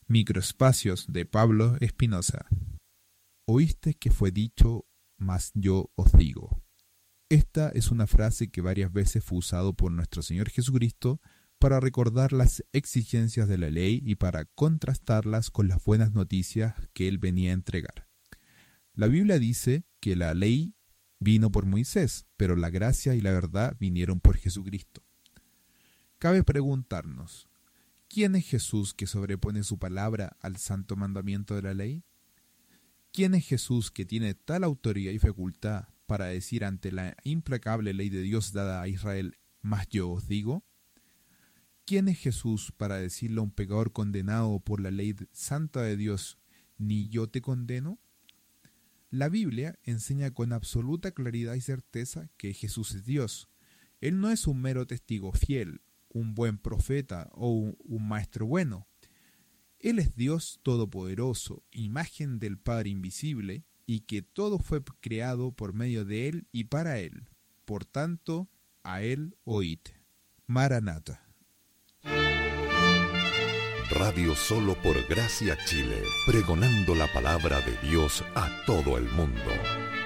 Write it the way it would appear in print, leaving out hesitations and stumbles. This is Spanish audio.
Microespacios de Pablo Espinosa. Oíste que fue dicho, mas yo os digo. Esta es una frase que varias veces fue usado por nuestro Señor Jesucristo para recordar las exigencias de la ley y para contrastarlas con las buenas noticias que Él venía a entregar. La Biblia dice que la ley vino por Moisés, pero la gracia y la verdad vinieron por Jesucristo. Cabe preguntarnos, ¿quién es Jesús que sobrepone su palabra al santo mandamiento de la ley? ¿Quién es Jesús que tiene tal autoridad y facultad para decir ante la implacable ley de Dios dada a Israel, mas yo os digo? ¿Quién es Jesús para decirle a un pecador condenado por la ley santa de Dios, ni yo te condeno? La Biblia enseña con absoluta claridad y certeza que Jesús es Dios. Él no es un mero testigo fiel, un buen profeta o un maestro bueno. Él es Dios todopoderoso, imagen del Padre invisible, y que todo fue creado por medio de Él y para Él. Por tanto, a Él oíd. Maranatha. Radio Solo por Gracia Chile, pregonando la palabra de Dios a todo el mundo.